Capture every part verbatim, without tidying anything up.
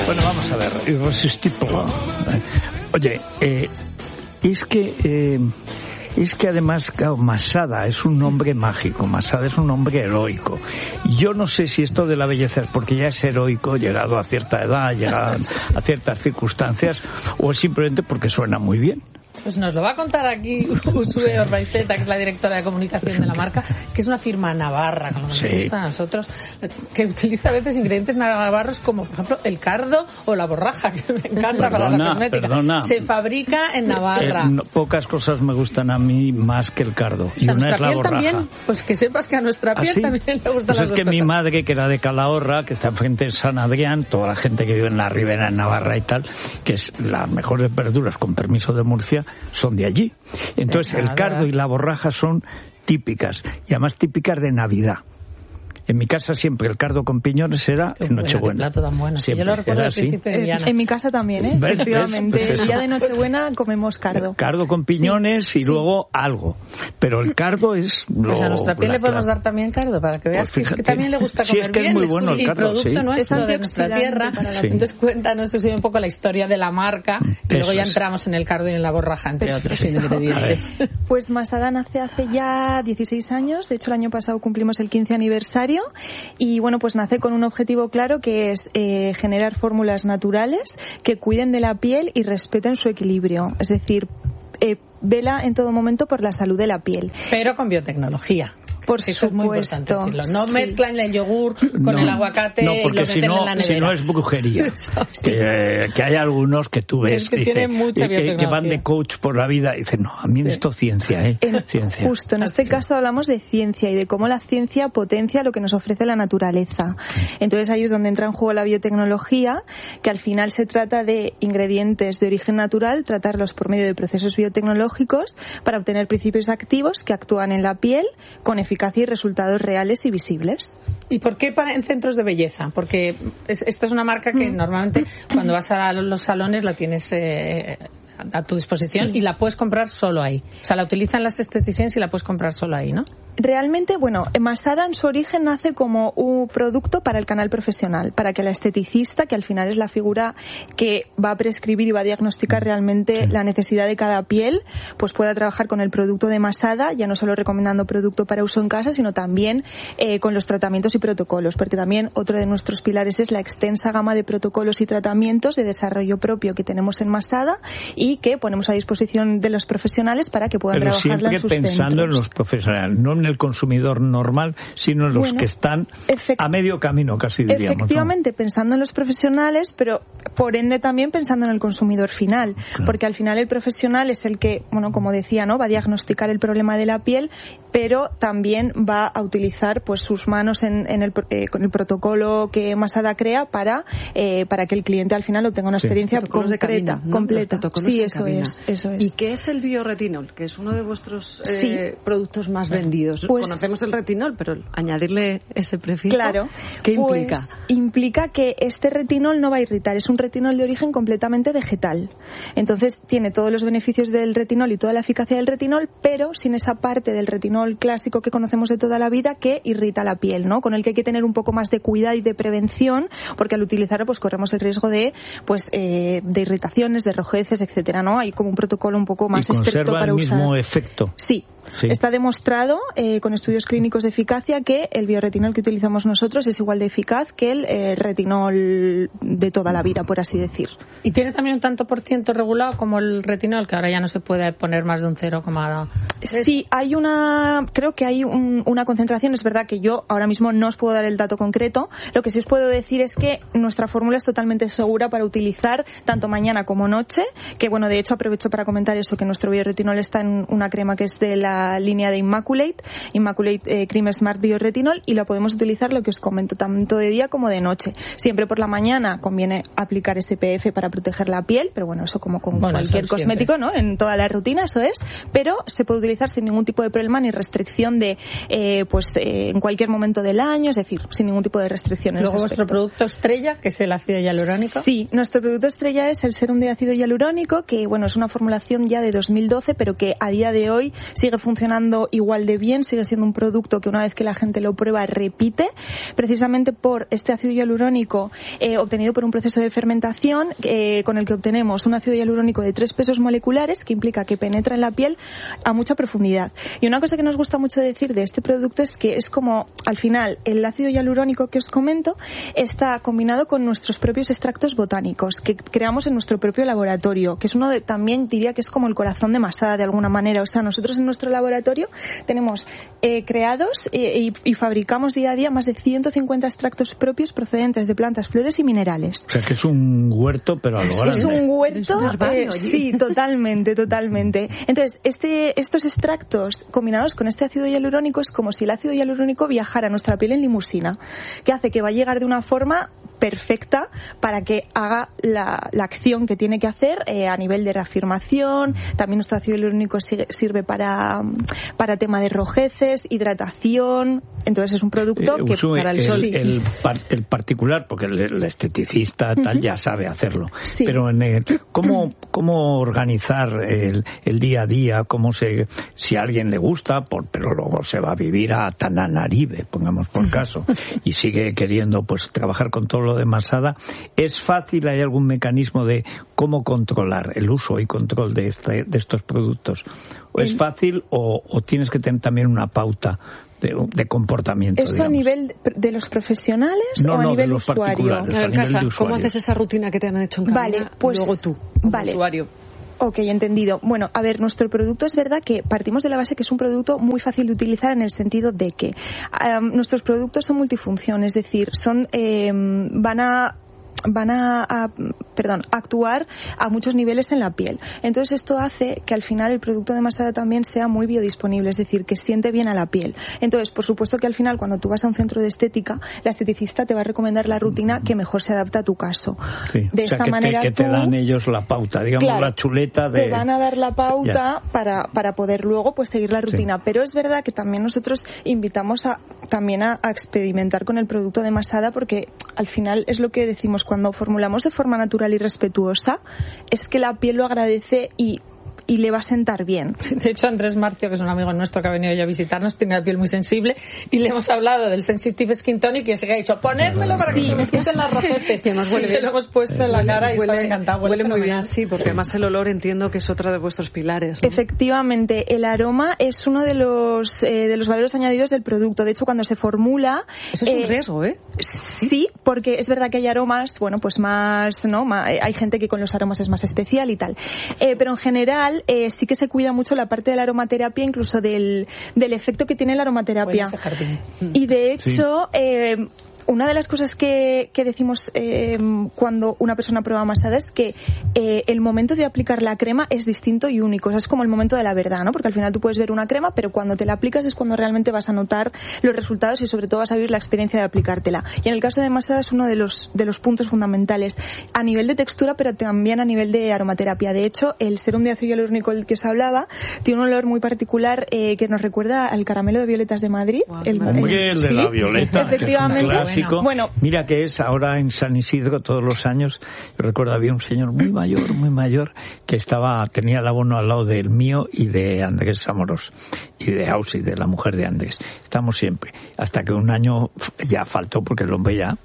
Bueno, vamos a ver, irresistible. Oye, eh, es que... Eh, Es que además, claro, Masada es un nombre mágico, Masada es un nombre heroico. Yo no sé si esto de la belleza es porque ya es heroico, llegado a cierta edad, llegado a ciertas circunstancias, o es simplemente porque suena muy bien. Pues nos lo va a contar aquí Uxue Orbaizeta, que es la directora de comunicación de la marca, que es una firma navarra, como nos sí. gusta a nosotros, que utiliza a veces ingredientes navarros como, por ejemplo, el cardo o la borraja, que me encanta perdona, para la cosmética. Perdona. Se fabrica en Navarra. Eh, no, pocas cosas me gustan a mí más que el cardo. O sea, y una es la borraja. También, pues que sepas que a nuestra piel ¿Ah, sí? también le gustan pues las es dos que cosas. Mi madre, que era de Calahorra, que está enfrente de San Adrián, toda la gente que vive en la ribera en Navarra y tal, que es las mejores verduras, con permiso de Murcia, son de allí. Entonces el cardo y la borraja son típicas, y además típicas de Navidad. En mi casa siempre el cardo con piñones era en Nochebuena. Qué plato tan bueno. Siempre. Yo lo recuerdo al principio de Viana. En mi casa también, ¿eh? ¿Ves? Efectivamente. ¿Ves? Pues el día de Nochebuena comemos cardo. Cardo con piñones sí. y sí. luego algo. Pero el cardo es lo... Pues a nuestra piel le podemos dar también cardo, para que veas pues que, que también le gusta comer sí, es que bien. Es muy bueno el, el cardo, producto sí. nuestro de nuestra tierra. Sí. Entonces cuéntanos un poco la historia de la marca y Eso luego ya es. entramos en el cardo y en la borraja, entre Perfecto. otros ingredientes. Pues Masada nace hace ya dieciséis años. De hecho, el año pasado cumplimos el quince aniversario. Y bueno, pues nace con un objetivo claro, que es eh, generar fórmulas naturales que cuiden de la piel y respeten su equilibrio. Es decir, eh, vela en todo momento por la salud de la piel. Pero con biotecnología. Por Eso supuesto. es muy importante decirlo. No sí. mezclan el yogur con no, el aguacate no, y porque lo si meten no, en la nevera. si no es brujería. sí. que, que hay algunos que tú ves es que, que, tienen dice, mucha que, que van de coach por la vida y dicen, no, a mí sí. esto es ciencia, ¿eh? En, ciencia. Justo, en este sí. caso hablamos de ciencia y de cómo la ciencia potencia lo que nos ofrece la naturaleza. Entonces ahí es donde entra en juego la biotecnología, que al final se trata de ingredientes de origen natural, tratarlos por medio de procesos biotecnológicos para obtener principios activos que actúan en la piel con eficacia y resultados reales y visibles. ¿Y por qué para, en centros de belleza? Porque es, esta es una marca que normalmente cuando vas a los salones la tienes eh, a tu disposición sí. y la puedes comprar solo ahí. O sea, la utilizan las esteticienses y la puedes comprar solo ahí, ¿no? Realmente, bueno, Masada en su origen nace como un producto para el canal profesional, para que la esteticista, que al final es la figura que va a prescribir y va a diagnosticar realmente sí. la necesidad de cada piel, pues pueda trabajar con el producto de Masada, ya no solo recomendando producto para uso en casa, sino también eh, con los tratamientos y protocolos, porque también otro de nuestros pilares es la extensa gama de protocolos y tratamientos de desarrollo propio que tenemos en Masada y que ponemos a disposición de los profesionales para que puedan Pero trabajarla en sus siempre pensando centros. en los profesionales, no en el consumidor normal, sino en los bueno, que están efect- a medio camino, casi diríamos. Efectivamente, ¿no? Pensando en los profesionales, pero por ende también pensando en el consumidor final, claro. porque al final el profesional es el que, bueno, como decía, ¿no? va a diagnosticar el problema de la piel, pero también va a utilizar pues sus manos en, en el, eh, con el protocolo que Masada crea para eh, para que el cliente al final obtenga una experiencia sí. concreta, cabina, ¿no? completa. Sí, eso cabina. es, eso es. ¿Y qué es el bioretinol? Que es uno de vuestros eh, sí. productos más vendidos. Pues, conocemos el retinol, pero añadirle ese prefijo, claro, ¿qué pues, implica? Implica que este retinol no va a irritar, es un retinol de origen completamente vegetal. Entonces tiene todos los beneficios del retinol y toda la eficacia del retinol, pero sin esa parte del retinol clásico que conocemos de toda la vida que irrita la piel, ¿no? Con el que hay que tener un poco más de cuidado y de prevención, porque al utilizarlo pues corremos el riesgo de pues eh, de irritaciones, de rojeces, etcétera, ¿no? Hay como un protocolo un poco más y estricto para el usar. mismo efecto. Sí. Sí. Está demostrado eh, con estudios clínicos de eficacia que el bioretinol que utilizamos nosotros es igual de eficaz que el eh, retinol de toda la vida, por así decir. ¿Y tiene también un tanto por ciento regulado como el retinol, que ahora ya no se puede poner más de un cero coma tres? Sí, hay una, creo que hay un, una concentración, es verdad que yo ahora mismo no os puedo dar el dato concreto, lo que sí os puedo decir es que nuestra fórmula es totalmente segura para utilizar tanto mañana como noche, que bueno, de hecho aprovecho para comentar eso, que nuestro bioretinol está en una crema que es de la línea de Immaculate, Immaculate eh, Cream Smart Bioretinol, y lo podemos utilizar, lo que os comento, tanto de día como de noche. Siempre por la mañana conviene aplicar S P F para proteger la piel, pero bueno, eso como con bueno, cualquier cosmético, siempre. ¿no? En toda la rutina, eso es, pero se puede utilizar sin ningún tipo de problema ni restricción de, eh, pues, eh, en cualquier momento del año, es decir, sin ningún tipo de restricciones. Luego vuestro producto estrella, que es el ácido hialurónico. Sí, nuestro producto estrella es el serum de ácido hialurónico, que bueno, es una formulación ya de dos mil doce, pero que a día de hoy sigue funcionando funcionando igual de bien, sigue siendo un producto que una vez que la gente lo prueba repite, precisamente por este ácido hialurónico eh, obtenido por un proceso de fermentación eh, con el que obtenemos un ácido hialurónico de tres pesos moleculares, que implica que penetra en la piel a mucha profundidad. Y una cosa que nos gusta mucho decir de este producto es que es como, al final, el ácido hialurónico que os comento está combinado con nuestros propios extractos botánicos que creamos en nuestro propio laboratorio, que es uno de, también diría que es como el corazón de Masada de alguna manera. O sea, nosotros en nuestro laboratorio tenemos eh, creados eh, y, y fabricamos día a día más de ciento cincuenta extractos propios procedentes de plantas, flores y minerales. O sea, que es un huerto, pero a lo grande. Es un huerto, es un herbario, eh, sí, totalmente, totalmente. Entonces, este, estos extractos combinados con este ácido hialurónico es como si el ácido hialurónico viajara a nuestra piel en limusina, que hace que va a llegar de una forma perfecta para que haga la, la acción que tiene que hacer eh, a nivel de reafirmación. También nuestro ácido hialurónico sirve para, para tema de rojeces, hidratación. Entonces es un producto eh, que Usue, para el, el sol... El, el, el particular, porque el, el esteticista tal uh-huh. ya sabe hacerlo. Sí. Pero en el, ¿cómo, cómo organizar el, el día a día? ¿Cómo se, si a alguien le gusta, por, pero luego se va a vivir a Tananarive, pongamos por caso, y sigue queriendo pues trabajar con todo lo de Masada? ¿Es fácil? ¿Hay algún mecanismo de cómo controlar el uso y control de, este, de estos productos? ¿O es fácil o, o tienes que tener también una pauta de, de comportamiento? ¿Eso digamos? A nivel de los profesionales no, o a no, nivel de los usuario? Claro, en casa, ¿cómo haces esa rutina que te han hecho en cabina? Vale, pues, luego tú, como vale. usuario? Ok, entendido. Bueno, a ver, nuestro producto es verdad que partimos de la base que es un producto muy fácil de utilizar en el sentido de que um, nuestros productos son multifunción, es decir, son eh, van a van a, a perdón, actuar a muchos niveles en la piel. Entonces esto hace que al final el producto de Masada también sea muy biodisponible, es decir, que siente bien a la piel. Entonces, por supuesto que al final cuando tú vas a un centro de estética, la esteticista te va a recomendar la rutina que mejor se adapta a tu caso. Sí. De o sea, esta que manera te, que te tú, dan ellos la pauta, digamos, claro, la chuleta de... te van a dar la pauta ya. para, para poder luego pues seguir la rutina. Sí. Pero es verdad que también nosotros invitamos a también a, a experimentar con el producto de Masada, porque al final es lo que decimos cuando formulamos de forma natural y respetuosa, es que la piel lo agradece y y le va a sentar bien. De hecho, Andrés Marcio, que es un amigo nuestro que ha venido ya a visitarnos, tiene la piel muy sensible y le hemos hablado del Sensitive Skin Tonic y se ha dicho, ponérmelo para que sí. se me quiten las rojeces. Y además huele se bien. Lo hemos puesto en la cara y huele, está encantado. Huele, huele muy bien, sí, porque sí. además el olor entiendo que es otro de vuestros pilares, ¿no? Efectivamente, el aroma es uno de los eh, de los valores añadidos del producto. De hecho, cuando se formula... Eso es eh, un riesgo, ¿eh? Sí, porque es verdad que hay aromas, bueno, pues más, ¿no? Hay gente que con los aromas es más especial y tal. Eh, pero en general, Eh, sí que se cuida mucho la parte de la aromaterapia, incluso del, del efecto que tiene la aromaterapia. Y de hecho, sí. eh, una de las cosas que, que decimos eh, cuando una persona prueba Masada es que eh, el momento de aplicar la crema es distinto y único. O sea, es como el momento de la verdad, ¿no? Porque al final tú puedes ver una crema, pero cuando te la aplicas es cuando realmente vas a notar los resultados y sobre todo vas a vivir la experiencia de aplicártela. Y en el caso de Masada es uno de los, de los puntos fundamentales a nivel de textura, pero también a nivel de aromaterapia. De hecho, el serum de ácido hialurónico del que os hablaba tiene un olor muy particular eh, que nos recuerda al caramelo de violetas de Madrid. Wow, el, el, el de ¿sí? la violeta. Efectivamente. Bueno, mira que es ahora en San Isidro todos los años. Yo recuerdo había un señor muy mayor, muy mayor, que estaba tenía el abono al lado del mío y de Andrés Amorós y de Ausi, de la mujer de Andrés. Estamos siempre, hasta que un año ya faltó porque el hombre ya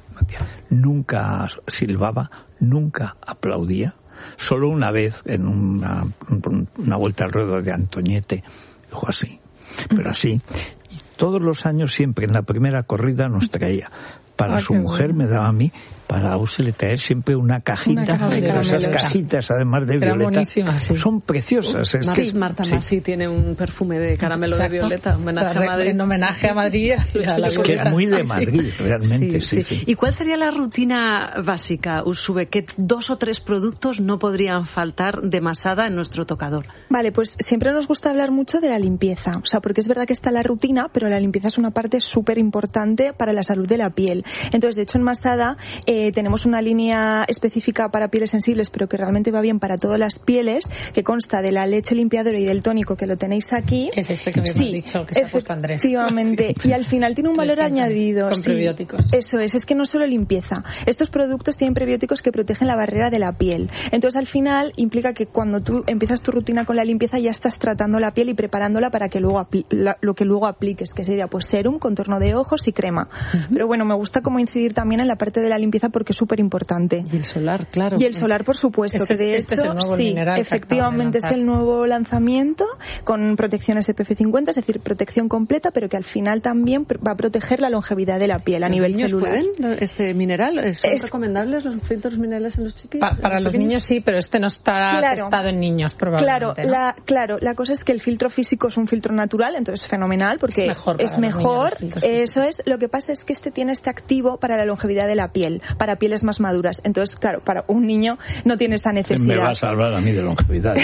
nunca silbaba, nunca aplaudía. Solo una vez en una, una vuelta al ruedo de Antoñete dijo así, pero así. Y todos los años siempre en la primera corrida nos traía. Para ah, su mujer bueno. me daba a mí, para Ausi le traer siempre una cajita, una caja de de esas cajitas además de Era violeta, sí. son preciosas. Es que, sí, Marta sí. Masi tiene un perfume de caramelo Exacto. de violeta, homenaje a Madrid. En homenaje a Madrid. A la es que es muy de Madrid, sí. realmente. Sí, sí. Sí, sí. ¿Y cuál sería la rutina básica, Ursube? ¿Qué dos o tres productos no podrían faltar de Masada en nuestro tocador? Vale, pues siempre nos gusta hablar mucho de la limpieza, o sea, porque es verdad que está la rutina, pero la limpieza es una parte súper importante para la salud de la piel. piel. Entonces, de hecho, en Masada eh, tenemos una línea específica para pieles sensibles, pero que realmente va bien para todas las pieles, que consta de la leche limpiadora y del tónico, que lo tenéis aquí. Es este que me sí, has dicho, que se ha puesto Andrés. Efectivamente. Y al final tiene un valor añadido. Con sí, prebióticos. Eso es, es que no solo limpieza. Estos productos tienen prebióticos que protegen la barrera de la piel. Entonces, al final, implica que cuando tú empiezas tu rutina con la limpieza, ya estás tratando la piel y preparándola para que luego apli- la, lo que luego apliques, que sería pues serum, contorno de ojos y crema. Uh-huh. Pero bueno, me gusta como incidir también en la parte de la limpieza porque es súper importante. Y el solar, claro. Y el solar, por supuesto, este, que de este hecho, es el nuevo sí, mineral efectivamente es el nuevo lanzamiento con protecciones S P F cincuenta, es decir, protección completa, pero que al final también va a proteger la longevidad de la piel a nivel celular. ¿Pueden este mineral? ¿Son es, recomendables los filtros minerales en los chiquillos? Pa, para los, los niños sí, pero este no está claro, testado en niños probablemente. Claro, ¿no? la, claro, la cosa es que el filtro físico es un filtro natural, entonces fenomenal, porque es mejor. Es mejor eso es. Lo que pasa es que este tiene este activo para la longevidad de la piel, para pieles más maduras. Entonces, claro, para un niño no tiene esa necesidad. Me va a salvar a mí de longevidad.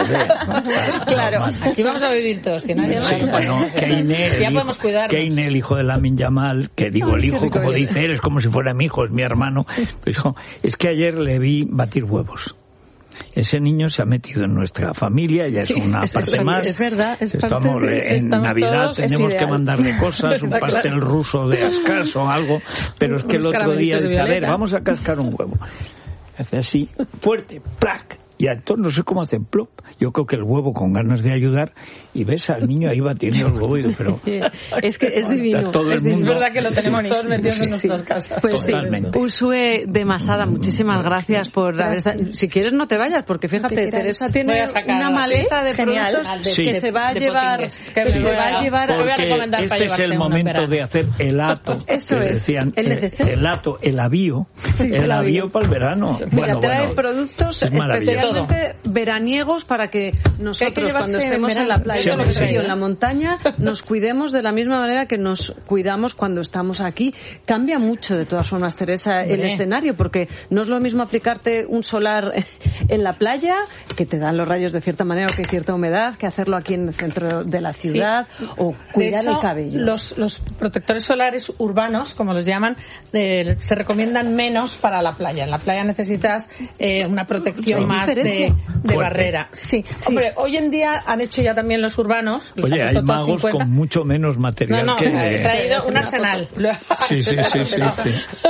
Claro. Aquí vamos a vivir todos. Que nadie sí, bueno, Keine, ya podemos cuidarnos. Keine, el hijo de Lamin Yamal, que digo el hijo, como dice él, es como si fuera mi hijo, es mi hermano. Dijo, es que ayer le vi batir huevos. Ese niño se ha metido en nuestra familia, ya sí, es una es, parte es, más. Es verdad, es Estamos parte de, en estamos Navidad, todos, tenemos que mandarle cosas, un pastel claro. ruso de Ascas o algo, pero es que el otro día dice, a ver, vamos a cascar un huevo. Hace así, fuerte, plac. Y entonces no sé cómo hacen plop. Yo creo que el huevo con ganas de ayudar y ves al niño ahí batiendo el huevo y digo, pero es que es divino. Todo es, el mundo, es verdad que lo tenemos sí, todos metidos sí, en nuestras sí. casas. Pues Totalmente. sí. Usue de Masada, muchísimas gracias por gracias. haber Si quieres no te vayas, porque fíjate, Teresa tiene una maleta de Genial. productos sí. que se va a llevar que se va a llevar voy a recomendar este es el momento de hacer el ato. Eso es. Decían, el, el ato, el avío, sí, el avío para el verano. Mira, trae productos especialmente veraniegos para que nosotros cuando estemos en la playa o sí, en la montaña nos cuidemos de la misma manera que nos cuidamos cuando estamos aquí. Cambia mucho de todas formas, Teresa, el escenario, porque no es lo mismo aplicarte un solar en la playa, que te dan los rayos de cierta manera o que hay cierta humedad, que hacerlo aquí en el centro de la ciudad, sí. o cuidar de hecho, el cabello. Los, los protectores solares urbanos, como los llaman, eh, se recomiendan menos para la playa. En la playa necesitas eh, una protección más de, de barrera. Sí. sí, hombre, hoy en día han hecho ya también los urbanos. Los Oye, hay magos cincuenta con mucho menos material no, no, que... he traído un arsenal. Sí, sí, sí, sí, sí.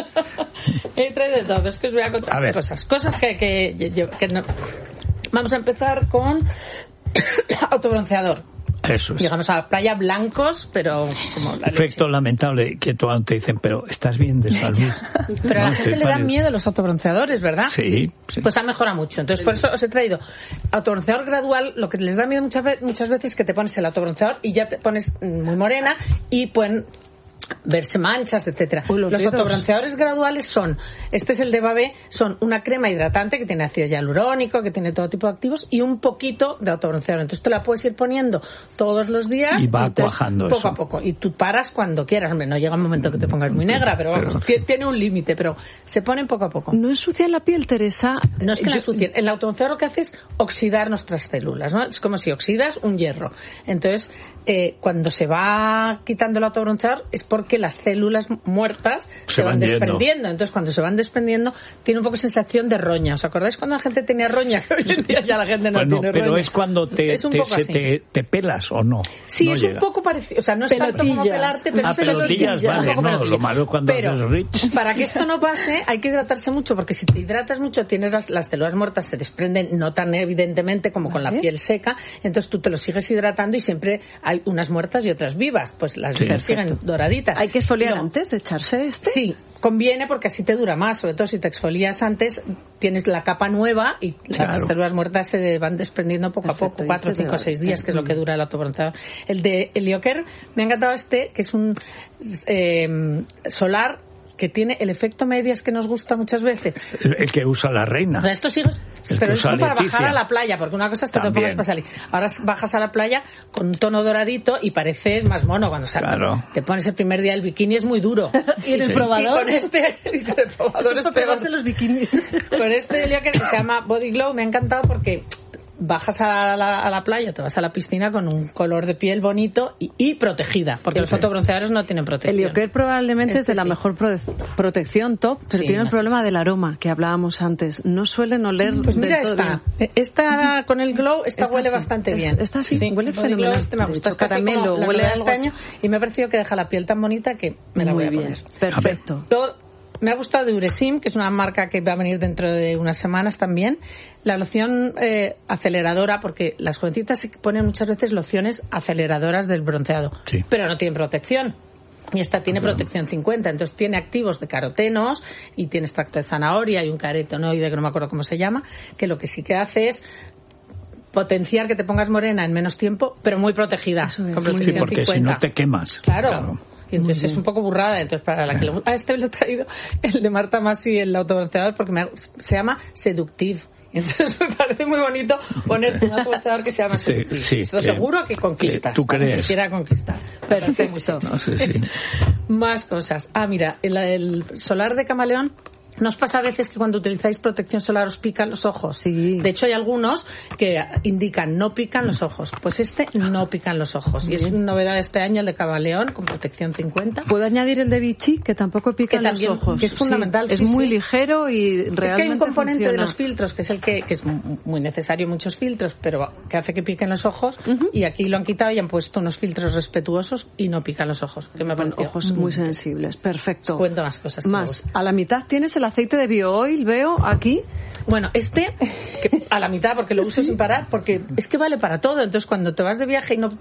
He traído todo, es que os voy a contar a ver. cosas. Cosas que, que, yo, que no... Vamos a empezar con autobronceador. Eso es. Llegamos a la playa blancos, pero como la efecto leche. Lamentable que tú te dicen, pero estás bien de salud. Pero no, a la gente le da miedo los autobronceadores, ¿verdad? Sí, sí. Pues ha mejorado mucho. Entonces, por eso os he traído autobronceador gradual. Lo que les da miedo muchas veces, muchas veces es que te pones el autobronceador y ya te pones muy morena y pueden verse manchas, etcétera. Uy, los los dedos. autobronceadores graduales son, este es el de Babé, son una crema hidratante que tiene ácido hialurónico, que tiene todo tipo de activos y un poquito de autobronceador. Entonces te la puedes ir poniendo todos los días y va entonces, cuajando poco eso. a poco. Y tú paras cuando quieras. Hombre, no llega un momento que te pongas muy negra, pero vamos, pero, tiene un límite, pero se ponen poco a poco. ¿No ensucia la piel, Teresa? No es que Yo... la ensucien. El autobronceador lo que hace es oxidar nuestras células, ¿no? Es como si oxidas un hierro. Entonces, eh, cuando se va quitando el autobronceador es porque las células muertas se, se van, van desprendiendo. Entonces, cuando se van desprendiendo, tiene un poco sensación de roña. ¿Os acordáis cuando la gente tenía roña? Que hoy en día ya la gente no bueno, tiene pero roña. es cuando te, es te, se te, te pelas o no. Sí, no es llega. un poco parecido. O sea, no es tanto como pelarte, pero ah, es pelotillas, vale, no, pelotillas. lo malo es cuando pero, haces rich. Para que esto no pase, hay que hidratarse mucho, porque si te hidratas mucho, tienes las, las células muertas, se desprenden, no tan evidentemente como con la piel seca, entonces tú te lo sigues hidratando y siempre hay unas muertas y otras vivas, pues las sí, siguen perfecto. doraditas. ¿Hay que exfoliar no. antes de echarse este? Sí, conviene porque así te dura más, sobre todo si te exfolias antes, tienes la capa nueva y claro. las células muertas se van desprendiendo poco Perfecto, a poco, cuatro, cinco, seis días, que es lo que dura el autobronceador. El de Helioker, me ha encantado este, que es un eh, solar que tiene el efecto medias que nos gusta muchas veces. El, el que usa la reina. O sea, estos hijos, pero es para Leticia. Bajar a la playa, porque una cosa es que También. te pongas para salir. Ahora bajas a la playa con un tono doradito y parece más mono cuando sales. Claro. Te pones el primer día, el bikini es muy duro. ¿Y en el sí. probador? Y con este, y con el probador es peor. Los bikinis. Con este Helioker que se llama Body Glow me ha encantado porque bajas a la, a la playa, te vas a la piscina con un color de piel bonito y, y protegida, porque sí, los autobronceadores no tienen protección. El Ioker probablemente este es de la sí. mejor pro- protección top, pero sí, tiene el problema del aroma que hablábamos antes. No suelen oler pues mira del todo esta, bien. Esta con el glow, esta, esta huele sí, bastante es, bien. Esta sí, sí huele fenomenal. Este me gusta, este caramelo, huele a este año y me ha parecido que deja la piel tan bonita que me la Muy voy a bien. poner. Perfecto. Todo, me ha gustado de Uresim, que es una marca que va a venir dentro de unas semanas también. La loción eh, aceleradora, porque las jovencitas se ponen muchas veces lociones aceleradoras del bronceado, sí. pero no tienen protección. Y esta tiene claro. protección cincuenta, entonces tiene activos de carotenos y tiene extracto de zanahoria y un carotenoide que no me acuerdo cómo se llama, que lo que sí que hace es potenciar que te pongas morena en menos tiempo, pero muy protegida. Eso es, con protección sí, porque cincuenta. Si no te quemas. Claro. claro. Y entonces es un poco burrada, entonces para la que le gusta, ah, este lo he traído, el de Marta Masi, el autobronceador, porque me, se llama Seductive. Entonces me parece muy bonito poner un autobronceador que se llama Seductive. Sí, sí, Esto eh, seguro que conquistas. ¿Tú crees? Que quiera conquistar. Perfecto. No sé, sí. Más cosas. Ah, mira, el, el solar de camaleón. ¿Nos pasa a veces que cuando utilizáis protección solar os pican los ojos? Sí. De hecho, hay algunos que indican no pican los ojos. Pues este no pican los ojos. Bien. Y es una novedad de este año el de Camaleón con protección cincuenta. ¿Puedo añadir el de Vichy, que tampoco pica que también, los ojos? Que es fundamental. Sí, sí, es muy sí. ligero y realmente Es que hay un componente funciona. de los filtros, que es el que, que es muy necesario, muchos filtros, pero que hace que piquen los ojos. Uh-huh. Y aquí lo han quitado y han puesto unos filtros respetuosos y no pican los ojos. Que me Con ojos muy, muy sensibles. Perfecto. Os cuento más cosas. Más. A la mitad tienes el aceite de BioOil. Veo aquí. Bueno, este que a la mitad porque lo uso ¿Sí? sin parar, porque es que vale para todo. Entonces cuando te vas de viaje y no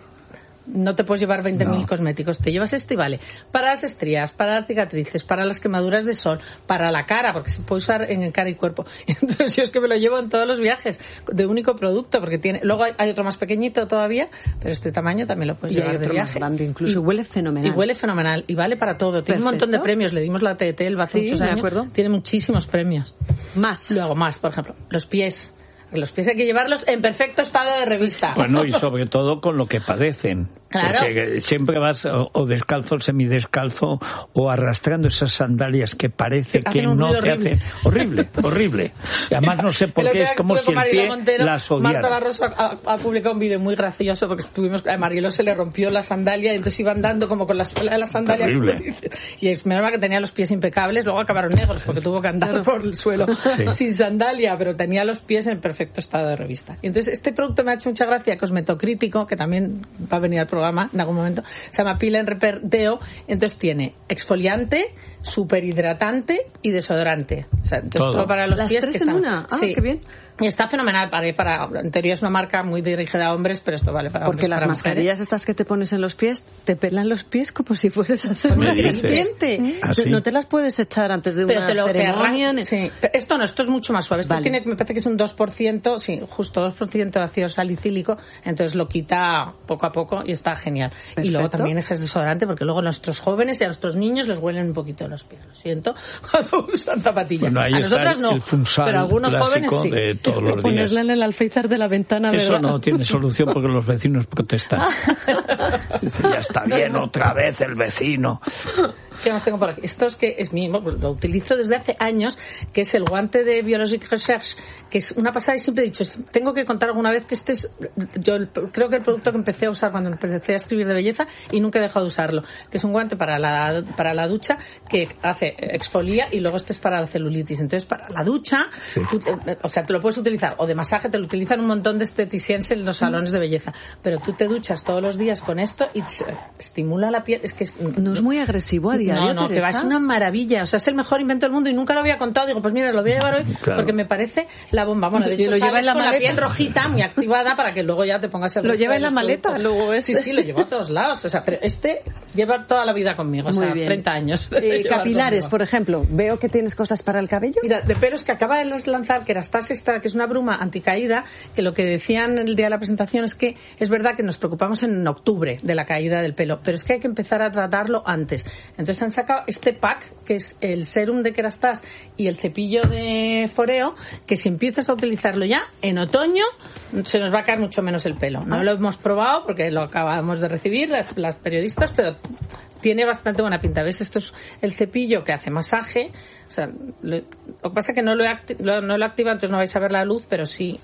no te puedes llevar veinte mil no. cosméticos, te llevas este y vale para las estrías, para las cicatrices, para las quemaduras de sol, para la cara, porque se puede usar en cara y cuerpo. Entonces yo es que me lo llevo en todos los viajes de único producto, porque tiene, luego hay, hay otro más pequeñito todavía, pero este tamaño también lo puedes y llevar hay otro de viaje. Más grande, incluso y huele fenomenal. Y huele fenomenal y vale para todo. Tiene Perfecto. un montón de premios, le dimos la T T L hace sí, muchos de años. Acuerdo. Tiene muchísimos premios. Más. Luego más, por ejemplo, los pies. Los pies hay que llevarlos en perfecto estado de revista. Bueno, y sobre todo con lo que padecen. Claro. Porque siempre vas o, o descalzo, o semidescalzo, o arrastrando esas sandalias que parece que no te horrible. hacen... Horrible, horrible. Y además no sé por qué, es como si el pie Montero, las odiara. Marta Barroso ha, ha publicado un vídeo muy gracioso porque estuvimos... A Marielo se le rompió la sandalia y entonces iban dando como con la suela de la sandalia. Horrible. Y es menos que tenía los pies impecables, luego acabaron negros porque tuvo que andar por el suelo sí. sin sandalia, pero tenía los pies en perfecto estado de revista. Y entonces este producto me ha hecho mucha gracia, Cosmetocrítico, que también va a venir al programa en algún momento, se llama Peel and Repair Deo, entonces tiene exfoliante, super hidratante y desodorante. O sea, entonces todo, todo para los Las pies tres que en están... una. Ah, sí. qué bien. Y está fenomenal para, para en teoría es una marca muy dirigida a hombres, pero esto vale para porque hombres. Porque las para mascarillas mujeres. Estas que te pones en los pies te pelan los pies como si fueses a hacer una serpiente. ¿Ah, sí? No te las puedes echar antes de pero una te lo ceremonia. Te sí. Esto no, esto es mucho más suave. Esto vale. tiene, me parece que es un dos por ciento, sí, justo dos por ciento de ácido salicílico, entonces lo quita poco a poco y está genial. Perfecto. Y luego también es desodorante, porque luego a nuestros jóvenes y a nuestros niños les huelen un poquito los pies. Lo siento, cuando usan zapatillas. Bueno, ahí a nosotras está el, no, el funsal pero algunos jóvenes sí. De todos los días. Ponerla en el alféizar de la ventana, Eso ¿verdad? no tiene solución porque los vecinos protestan. Ya está bien otra vez el vecino. ¿Qué más tengo por aquí? Esto es que es mío, lo utilizo desde hace años, que es el guante de Biologic Research, que es una pasada y siempre he dicho, tengo que contar alguna vez que este es, yo creo que el producto que empecé a usar cuando empecé a escribir de belleza y nunca he dejado de usarlo, que es un guante para la, para la ducha que hace exfolia y luego este es para la celulitis. Entonces, para la ducha, sí. tú, o sea, te lo puedes utilizar, o de masaje, te lo utilizan un montón de esteticienses en los salones de belleza, pero tú te duchas todos los días con esto y estimula la piel. Es que es, no es muy agresivo a diario. No, no, Teresa. que va, es una maravilla. O sea, es el mejor invento del mundo y nunca lo había contado. Digo, pues mira, lo voy a llevar hoy claro. porque me parece la bomba. Bueno, de hecho, lo lleva en la con maleta. la piel rojita, muy activada, para que luego ya te pongas el Lo lleva en la maleta, productos. luego este. Sí, sí, lo llevo a todos lados. O sea, pero este lleva toda la vida conmigo. O muy sea, bien. treinta años. Eh, capilares, conmigo. Por ejemplo. Veo que tienes cosas para el cabello. Mira, de pelos que acaba de lanzar, que era Stas esta, que es una bruma anticaída, que lo que decían el día de la presentación es que es verdad que nos preocupamos en octubre de la caída del pelo, pero es que hay que empezar a tratarlo antes. Entonces han sacado este pack, que es el serum de Kerastase y el cepillo de foreo, que si empiezas a utilizarlo ya, en otoño se nos va a caer mucho menos el pelo. No lo hemos probado porque lo acabamos de recibir las, las periodistas, pero tiene bastante buena pinta. ¿Ves? Esto es el cepillo que hace masaje. O sea, lo, lo que pasa es que no lo, he acti- lo, no lo activa, entonces no vais a ver la luz, pero sí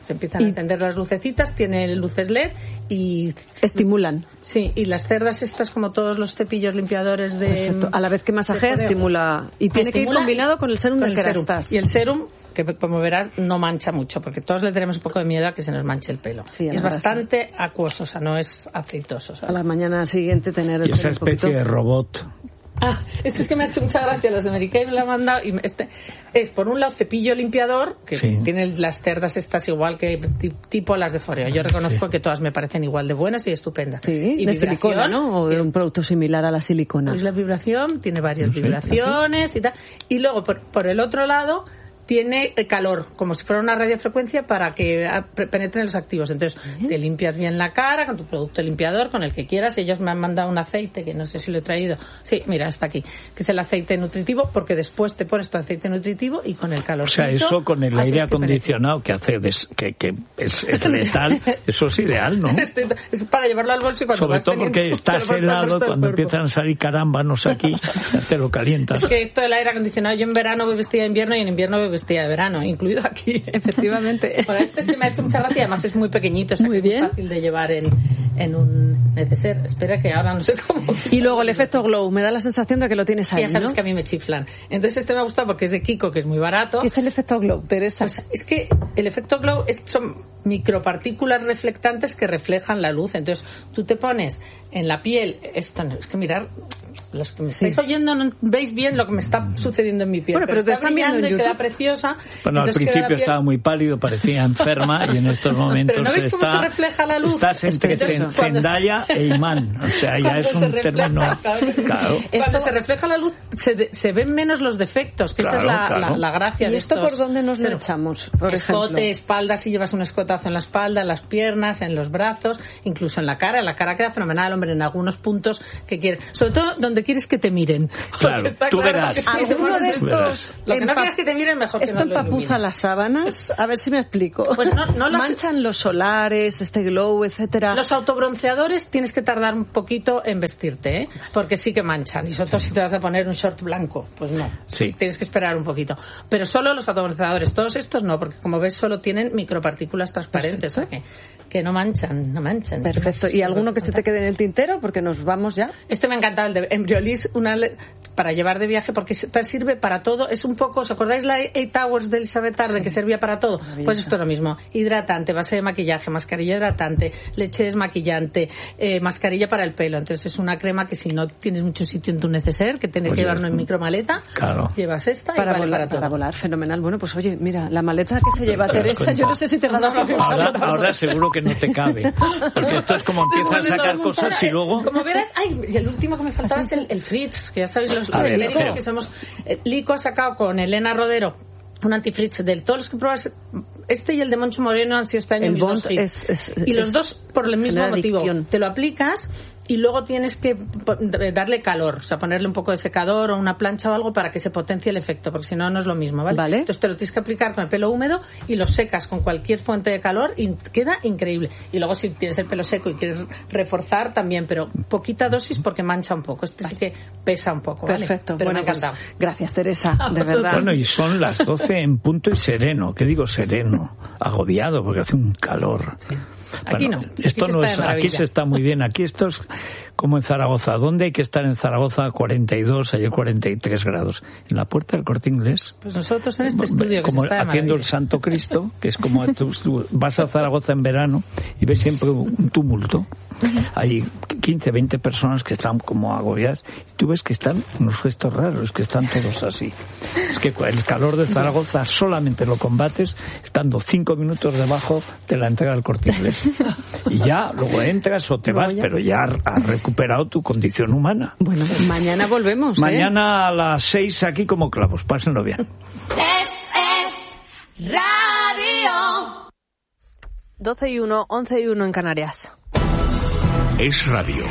Se empiezan y... a encender las lucecitas, tiene luces L E D y... estimulan. Sí, y las cerdas estas, como todos los cepillos limpiadores de... Perfecto. A la vez que masajea, estimula. Y tiene que ir combinado con el serum de Kerastase. Y el serum, que como verás, no mancha mucho, porque todos le tenemos un poco de miedo a que se nos manche el pelo. Sí, es bastante sí. acuoso, o sea, no es aceitoso. ¿sabes? A la mañana siguiente tener el y esa especie de robot... Ah, este es que me ha hecho mucha gracia, los de Mary Kay me lo han mandado, y este es por un lado cepillo limpiador, que sí. tiene las cerdas estas igual que tipo las de Foreo. Yo reconozco sí. que todas me parecen igual de buenas y estupendas. Sí, y de silicona, ¿no? O de un producto similar a la silicona. Es la vibración, tiene varias no sé, vibraciones ¿sí? y tal. Y luego por, por el otro lado tiene calor, como si fuera una radiofrecuencia para que penetren los activos. Entonces, uh-huh. te limpias bien la cara con tu producto limpiador, con el que quieras. Ellos me han mandado un aceite, que no sé si lo he traído. Sí, mira, está aquí. Que es el aceite nutritivo, porque después te pones tu aceite nutritivo y con el calor. O sea, eso con el aire acondicionado que hace des, que, que es, es letal, eso es ideal, ¿no? Este, es para llevarlo al bolso y cuando sobre todo porque estás helado, cuando empiezan a salir carámbanos aquí, te lo calientas. Es que esto del aire acondicionado, yo en verano voy vestida de invierno y en invierno voy vestida de verano, incluido aquí. Efectivamente. Bueno, este es que me ha hecho mucha gracia, además es muy pequeñito, o sea, muy que bien. Es fácil de llevar en, en un neceser. Espera que ahora no sé cómo. Y luego el efecto glow, me da la sensación de que lo tienes sí, ahí, ya sabes, ¿no? que a mí me chiflan. Entonces este me ha gustado porque es de Kiko, que es muy barato. ¿Qué es el efecto glow, Teresa? Pues es que el efecto glow es, son micropartículas reflectantes que reflejan la luz. Entonces tú te pones en la piel, esto no, es que mirar, los que me sí. estáis oyendo no veis bien lo que me está sucediendo en mi piel. Bueno, pero, pero te está están viendo en y YouTube. queda preciosa. Bueno, al principio piel... estaba muy pálido, parecía enferma y en estos momentos pero ¿no veis está, cómo se refleja la luz? Estás entre Entonces, Zendaya se... e imán, o sea, ya es un término. Claro. Cuando se refleja la luz se, de, se ven menos los defectos, que claro, esa es la, claro. la, la gracia ¿Y de esto estos? por dónde nos lo echamos? Por escote, ejemplo. espalda, si llevas un escotazo en la espalda, en las piernas, en los brazos, incluso en la cara. La cara queda fenomenal, hombre, en algunos puntos que quieres, sobre todo donde quieres que te miren. Claro, está tú claro verás. Alguno de estos, lo que no quieres que te miren, mejor que esto no lo empapuza las sábanas. A ver si me explico. Pues no, no las... manchan los solares, este glow, etcétera. Los autobronceadores tienes que tardar un poquito en vestirte, ¿eh? Porque sí que manchan. Y sobre todo si te vas a poner un short blanco, pues no. Sí. Tienes que esperar un poquito. Pero solo los autobronceadores, todos estos no, porque como ves solo tienen micropartículas transparentes, o sea que, que no manchan, no manchan. Perfecto. ¿Y alguno que se te quede en el tintero? Porque nos vamos ya. Este me ha encantado, el de Embryolisse, una para llevar de viaje, porque te sirve para todo. Es un poco, ¿os acordáis la Eight Hours de Elizabeth Arden, que servía para todo? Pues esto es lo mismo. Hidratante, base de maquillaje, mascarilla hidratante, leche desmaquillante, eh, mascarilla para el pelo. Entonces es una crema que si no tienes mucho sitio en tu neceser, que tienes que llevarlo en micromaleta, claro. llevas esta para y vale volar, para todo. Para volar, fenomenal. Bueno, pues oye, mira, la maleta que se lleva Teresa, yo no sé si te va a dar no, ahora, ahora seguro que no te cabe. Porque esto es como empiezas a sacar cosas y luego... Como verás, ay, y el último que me faltaba es el, el Fritz, que ya sabéis los, los ver, genéricos que somos. Eh, Lico ha sacado con Elena Rodero un antifritz de todos los que pruebas. Este y el de Moncho Moreno han sido este año el mis dos es, es, es, y los dos por el mismo motivo. Adicción. Te lo aplicas y luego tienes que darle calor, o sea, ponerle un poco de secador o una plancha o algo para que se potencie el efecto, porque si no, no es lo mismo, ¿vale? ¿vale? Entonces te lo tienes que aplicar con el pelo húmedo y lo secas con cualquier fuente de calor y queda increíble. Y luego si tienes el pelo seco y quieres reforzar también, pero poquita dosis porque mancha un poco. Este vale. sí que pesa un poco, ¿vale? Perfecto. Pero bueno, me ha encantado. Pues, gracias, Teresa, de verdad. Bueno, y son las doce en punto y sereno. ¿Qué digo sereno? Agobiado porque hace un calor. Sí. Aquí bueno, no. Aquí esto se no está es, aquí se está muy bien. Aquí esto es como en Zaragoza. ¿Dónde hay que estar en Zaragoza? cuarenta y dos, ayer cuarenta y tres grados. En la Puerta del Corte Inglés. Pues nosotros en este estudio que como se está de haciendo maravilla. el Santo Cristo, que es como tú, tú vas a Zaragoza en verano y ves siempre un tumulto. Hay quince, veinte personas que están como agobiadas y tú ves que están unos gestos raros, que están todos así. Es que el calor de Zaragoza solamente lo combates estando cinco minutos debajo de la entrada del Corte Inglés. Y ya luego entras o te vas, pero ya has recuperado tu condición humana. Bueno, mañana volvemos. Mañana ¿eh? a las seis aquí como clavos. Pásenlo bien. Es, es radio. doce y uno, once y uno en Canarias. Es radio.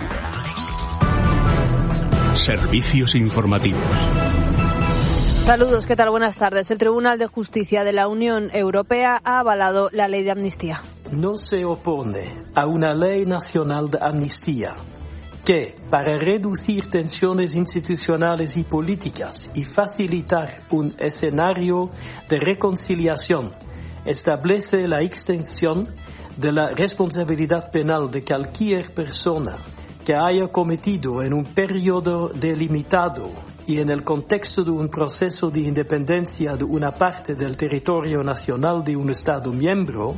Servicios informativos. Saludos, ¿qué tal? Buenas tardes. El Tribunal de Justicia de la Unión Europea ha avalado la ley de amnistía. No se opone a una ley nacional de amnistía que, para reducir tensiones institucionales y políticas y facilitar un escenario de reconciliación establece la extensión de la responsabilidad penal de cualquier persona que haya cometido en un periodo delimitado y en el contexto de un proceso de independencia de una parte del territorio nacional de un Estado miembro,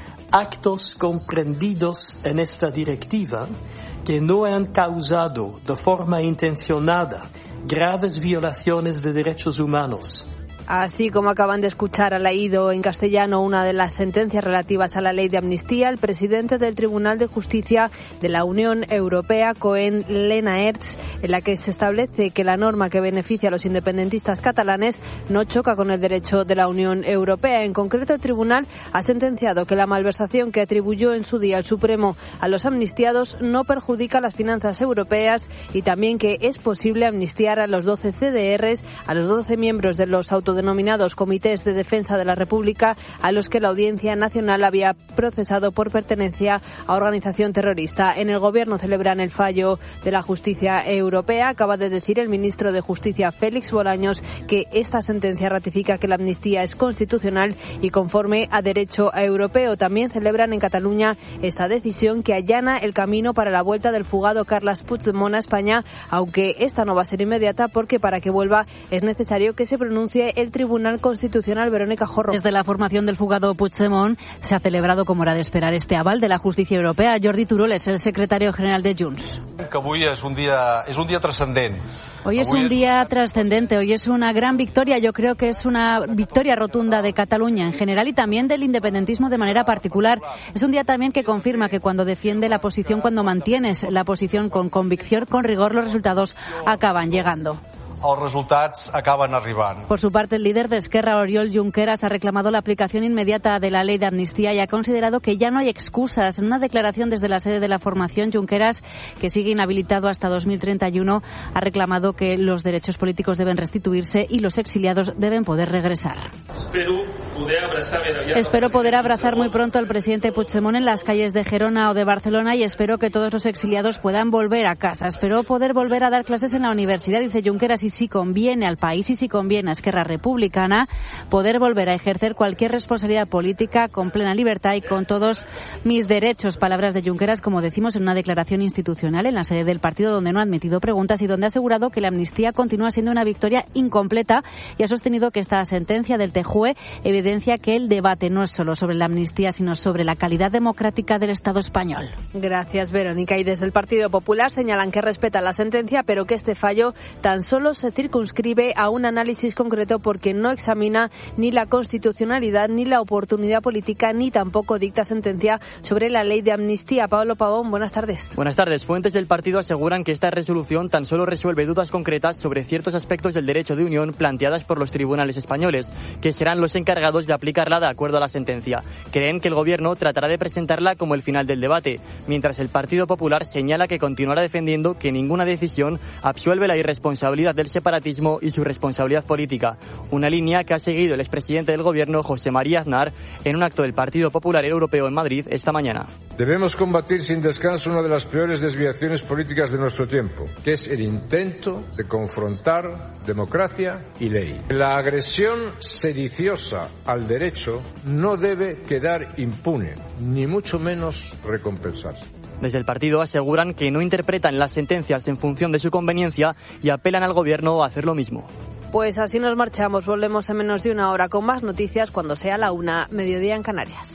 actos comprendidos en esta directiva que no han causado de forma intencionada graves violaciones de derechos humanos. Así como acaban de escuchar, ha leído en castellano una de las sentencias relativas a la ley de amnistía, el presidente del Tribunal de Justicia de la Unión Europea, Koen Lenaerts, en la que se establece que la norma que beneficia a los independentistas catalanes no choca con el derecho de la Unión Europea. En concreto, el tribunal ha sentenciado que la malversación que atribuyó en su día el Supremo a los amnistiados no perjudica las finanzas europeas y también que es posible amnistiar a los doce C D Rs, a los doce miembros de los autodenominados Comités de Defensa de la República, a los que la Audiencia Nacional había procesado por pertenencia a organización terrorista. En el Gobierno celebran el fallo de la justicia europea. Acaba de decir el ministro de Justicia, Félix Bolaños, que esta sentencia ratifica que la amnistía es constitucional y conforme a derecho europeo. También celebran en Cataluña esta decisión que allana el camino para la vuelta del fugado Carles Puigdemont a España, aunque esta no va a ser inmediata porque para que vuelva es necesario que se pronuncie el Tribunal Constitucional. Verónica Jorro. Desde la formación del fugado Puigdemont se ha celebrado, como era de esperar, este aval de la justicia europea. Jordi Turul es el secretario general de Junts. Que avui és un dia, és un dia trascendent. Hoy es un día trascendente, hoy es una gran victoria, yo creo que es una victoria rotunda de Cataluña en general y también del independentismo de manera particular. Es un día también que confirma que cuando defiende la posición, cuando mantienes la posición con convicción, con rigor, los resultados acaban llegando. Els resultats acaben arribant. Por su parte, el líder de Esquerra, Oriol Junqueras, ha reclamado la aplicación inmediata de la ley de amnistía y ha considerado que ya no hay excusas. En una declaración desde la sede de la formación, Junqueras, que sigue inhabilitado hasta dos mil treinta y uno, ha reclamado que los derechos políticos deben restituirse y los exiliados deben poder regresar. Espero poder abrazar, espero poder abrazar muy pronto al presidente Puigdemont en las calles de Gerona o de Barcelona y espero que todos los exiliados puedan volver a casa. Espero poder volver a dar clases en la universidad, dice Junqueras, y si conviene al país y si conviene a Esquerra Republicana poder volver a ejercer cualquier responsabilidad política con plena libertad y con todos mis derechos. Palabras de Junqueras, como decimos, en una declaración institucional en la sede del partido, donde no ha admitido preguntas y donde ha asegurado que la amnistía continúa siendo una victoria incompleta y ha sostenido que esta sentencia del T J U E evidencia que el debate no es solo sobre la amnistía, sino sobre la calidad democrática del Estado español. Gracias, Verónica. Y desde el Partido Popular señalan que respetan la sentencia, pero que este fallo tan solo se circunscribe a un análisis concreto porque no examina ni la constitucionalidad, ni la oportunidad política, ni tampoco dicta sentencia sobre la ley de amnistía. Pablo Pavón, buenas tardes. Buenas tardes. Fuentes del partido aseguran que esta resolución tan solo resuelve dudas concretas sobre ciertos aspectos del derecho de unión planteadas por los tribunales españoles, que serán los encargados de aplicarla de acuerdo a la sentencia. Creen que el Gobierno tratará de presentarla como el final del debate, mientras el Partido Popular señala que continuará defendiendo que ninguna decisión absuelve la irresponsabilidad del separatismo y su responsabilidad política, una línea que ha seguido el expresidente del Gobierno, José María Aznar, en un acto del Partido Popular Europeo en Madrid esta mañana. Debemos combatir sin descanso una de las peores desviaciones políticas de nuestro tiempo, que es el intento de confrontar democracia y ley. La agresión sediciosa al derecho no debe quedar impune, ni mucho menos recompensarse. Desde el partido aseguran que no interpretan las sentencias en función de su conveniencia y apelan al Gobierno a hacer lo mismo. Pues así nos marchamos. Volvemos en menos de una hora con más noticias cuando sea la una, mediodía en Canarias.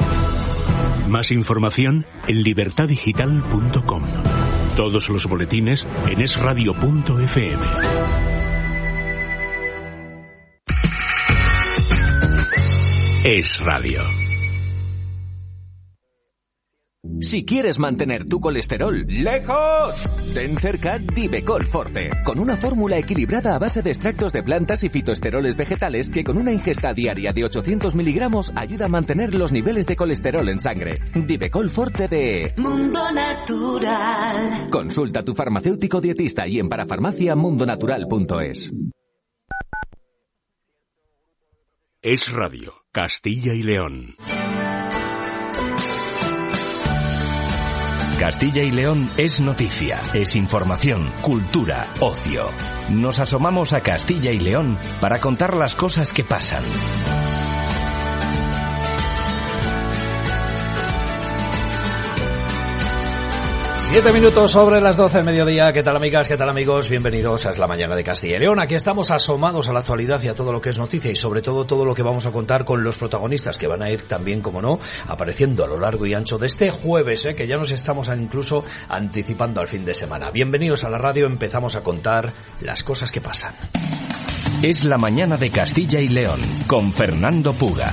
Más información en libertad digital punto com. Todos los boletines en es radio punto efe eme. Es Radio. Si quieres mantener tu colesterol lejos, ten cerca Divecol Forte, con una fórmula equilibrada a base de extractos de plantas y fitoesteroles vegetales que con una ingesta diaria de ochocientos miligramos ayuda a mantener los niveles de colesterol en sangre. Divecol Forte de Mundo Natural. Consulta a tu farmacéutico dietista y en parafarmacia mundo natural punto es. Es Radio, Castilla y León. Castilla y León es noticia, es información, cultura, ocio. Nos asomamos a Castilla y León para contar las cosas que pasan. Siete minutos sobre las doce del mediodía. ¿Qué tal, amigas? ¿Qué tal, amigos? Bienvenidos a Es la Mañana de Castilla y León. Aquí estamos asomados a la actualidad y a todo lo que es noticia y sobre todo todo lo que vamos a contar con los protagonistas que van a ir también, como no, apareciendo a lo largo y ancho de este jueves, ¿eh? que ya nos estamos incluso anticipando al fin de semana. Bienvenidos a la radio. Empezamos a contar las cosas que pasan. Es la Mañana de Castilla y León con Fernando Puga.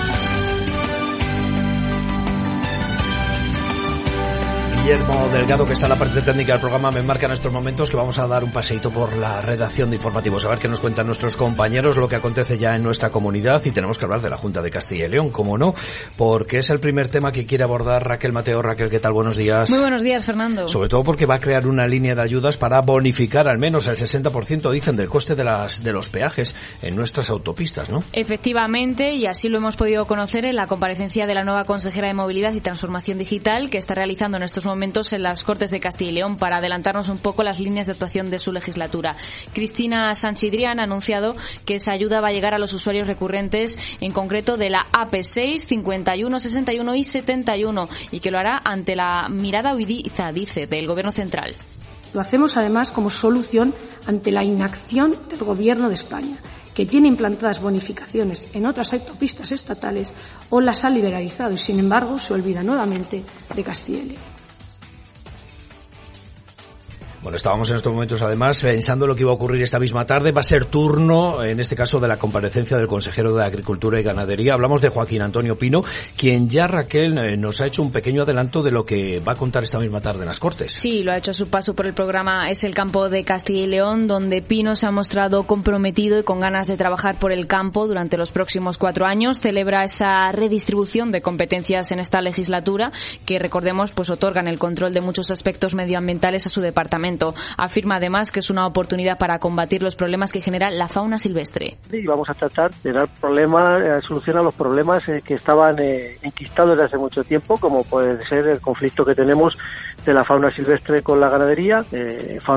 Guillermo Delgado, que está en la parte técnica del programa, me marca en estos momentos que vamos a dar un paseíto por la redacción de informativos, a ver qué nos cuentan nuestros compañeros, lo que acontece ya en nuestra comunidad, y tenemos que hablar de la Junta de Castilla y León, como no, porque es el primer tema que quiere abordar Raquel Mateo. Raquel, ¿qué tal? Buenos días. Muy buenos días, Fernando. Sobre todo porque va a crear una línea de ayudas para bonificar al menos el sesenta por ciento, dicen, del coste de las de los peajes en nuestras autopistas, ¿no? Efectivamente, y así lo hemos podido conocer en la comparecencia de la nueva consejera de Movilidad y Transformación Digital, que está realizando en estos momentos momentos en las Cortes de Castilla y León para adelantarnos un poco las líneas de actuación de su legislatura. Cristina Sanchidrián ha anunciado que esa ayuda va a llegar a los usuarios recurrentes, en concreto de la A P seis, cincuenta y uno, sesenta y uno y setenta y uno, y que lo hará ante la mirada huidiza, dice, del Gobierno central. Lo hacemos además como solución ante la inacción del Gobierno de España, que tiene implantadas bonificaciones en otras autopistas estatales o las ha liberalizado y, sin embargo, se olvida nuevamente de Castilla y León. Bueno, estábamos en estos momentos, además, pensando lo que iba a ocurrir esta misma tarde. Va a ser turno, en este caso, de la comparecencia del consejero de Agricultura y Ganadería. Hablamos de Joaquín Antonio Pino, quien ya, Raquel, eh, nos ha hecho un pequeño adelanto de lo que va a contar esta misma tarde en las Cortes. Sí, lo ha hecho a su paso por el programa Es el Campo de Castilla y León, donde Pino se ha mostrado comprometido y con ganas de trabajar por el campo durante los próximos cuatro años. Celebra esa redistribución de competencias en esta legislatura, que, recordemos, pues otorgan el control de muchos aspectos medioambientales a su departamento. Afirma además que es una oportunidad para combatir los problemas que genera la fauna silvestre. Y vamos a tratar de dar problemas, eh, solución a los problemas eh, que estaban eh, enquistados desde hace mucho tiempo, como puede ser el conflicto que tenemos de la fauna silvestre con la ganadería, eh, fauna